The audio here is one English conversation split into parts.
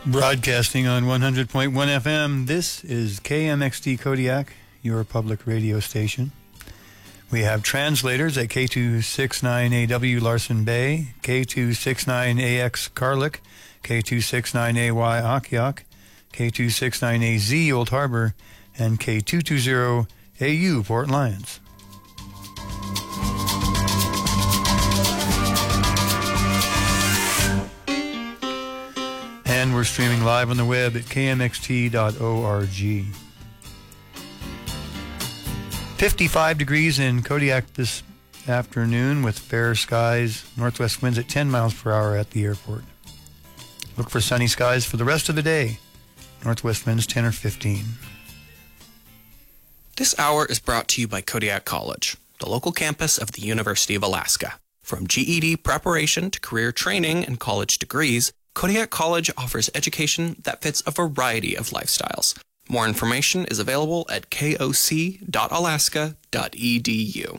Broadcasting on 100.1 FM, this is KMXD Kodiak, your public radio station. We have translators at K269AW Larson Bay, K269AX Carlick, K269AY Akiak, K269AZ Old Harbor, and K220AU Port Lions. And we're streaming live on the web at kmxt.org. 55 degrees in Kodiak this afternoon with fair skies, northwest winds at 10 miles per hour at the airport. Look for sunny skies for the rest of the day. Northwest winds 10 or 15. This hour is brought to you by Kodiak College, the local campus of the University of Alaska. From GED preparation to career training and college degrees, Kodiak College offers education that fits a variety of lifestyles. More information is available at koc.alaska.edu.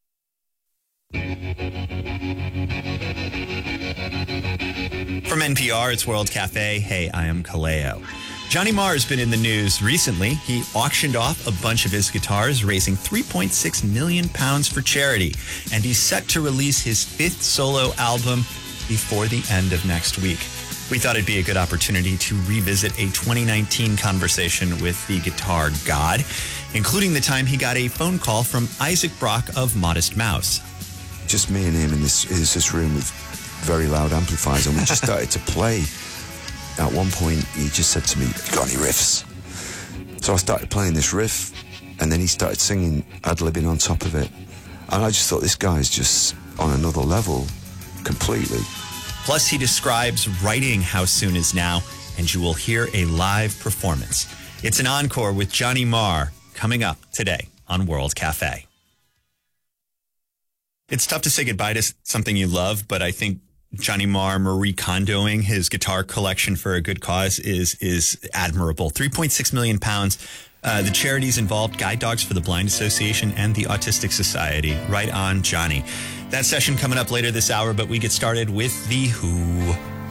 From NPR, it's World Cafe. Hey, I am Kaleo. Johnny Marr has been in the news recently. He auctioned off a bunch of his guitars, raising £3.6 million for charity. And he's set to release his 5th solo album before the end of next week. We thought it'd be a good opportunity to revisit a 2019 conversation with the guitar god, including the time he got a phone call from Isaac Brock of Modest Mouse. Just me and him in this room with very loud amplifiers, and we just started to play. At one point, he just said to me, "You got any riffs?" So I started playing this riff, and then he started singing, ad-libbing on top of it. And I just thought, this guy's just on another level completely. Plus, he describes writing How Soon Is Now, and you will hear a live performance. It's an encore with Johnny Marr coming up today on World Cafe. It's tough to say goodbye to something you love, but I think Johnny Marr Marie Kondoing his guitar collection for a good cause is admirable. £3.6 million. The charities involved Guide Dogs for the Blind Association and the Autistic Society. Right on, Johnny. That session coming up later this hour, but we get started with The Who.